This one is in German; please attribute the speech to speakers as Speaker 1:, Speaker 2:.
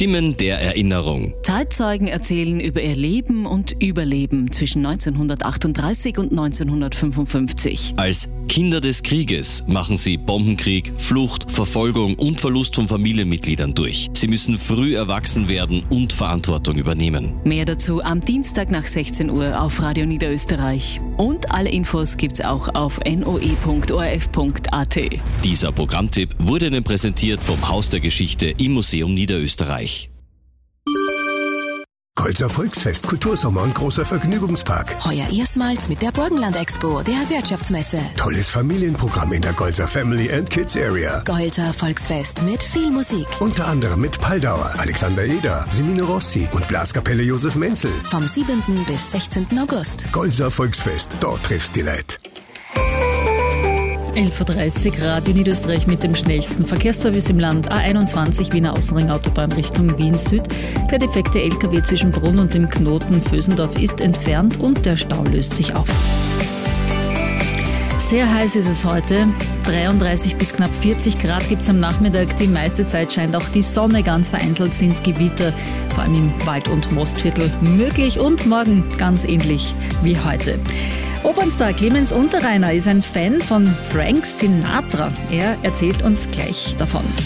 Speaker 1: Stimmen der Erinnerung.
Speaker 2: Zeitzeugen erzählen über ihr Leben und Überleben zwischen 1938 und 1955.
Speaker 1: Als Kinder des Krieges machen sie Bombenkrieg, Flucht, Verfolgung und Verlust von Familienmitgliedern durch. Sie müssen früh erwachsen werden und Verantwortung übernehmen.
Speaker 2: Mehr dazu am Dienstag nach 16 Uhr auf Radio Niederösterreich. Und alle Infos gibt's auch auf noe.orf.at.
Speaker 1: Dieser Programmtipp wurde Ihnen präsentiert vom Haus der Geschichte im Museum Niederösterreich.
Speaker 3: Golzer Volksfest, Kultursommer und großer Vergnügungspark.
Speaker 4: Heuer erstmals mit der Burgenland-Expo, der Wirtschaftsmesse.
Speaker 3: Tolles Familienprogramm in der Golzer Family and Kids Area.
Speaker 4: Golzer Volksfest mit viel Musik.
Speaker 3: Unter anderem mit Paldauer, Alexander Eder, Semino Rossi und Blaskapelle Josef Menzel.
Speaker 4: Vom 7. bis 16. August.
Speaker 3: Golzer Volksfest, dort triffst die Leute.
Speaker 5: 11.30 Uhr, Radio Niederösterreich mit dem schnellsten Verkehrsservice im Land. A21 Wiener Außenring Autobahn Richtung Wien Süd. Der defekte LKW zwischen Brunn und dem Knoten Vösendorf ist entfernt und der Stau löst sich auf. Sehr heiß ist es heute. 33 bis knapp 40 Grad gibt es am Nachmittag. Die meiste Zeit scheint auch die Sonne. Ganz vereinzelt sind Gewitter, vor allem im Wald- und Mostviertel, möglich. Und morgen ganz ähnlich wie heute. Opernstar Clemens Unterreiner ist ein Fan von Frank Sinatra. Er erzählt uns gleich davon.